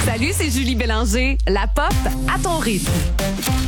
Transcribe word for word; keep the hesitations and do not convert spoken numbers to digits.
Salut, c'est Julie Bélanger. La pop à ton rythme.